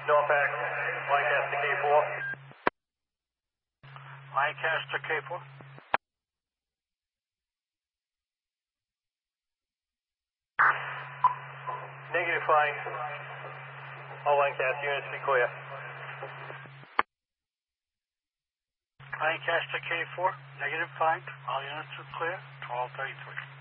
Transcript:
Norfolk, Lancaster K4. Lancaster K4. Negative flying. All Lancaster units be clear. Lancaster K4, negative flight. All units are clear. 1233.